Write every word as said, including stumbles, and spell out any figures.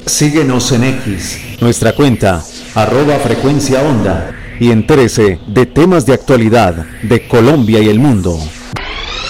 Síguenos en X, Nuestra cuenta, arroba frecuencia onda, y entérese de temas de actualidad de Colombia y el mundo.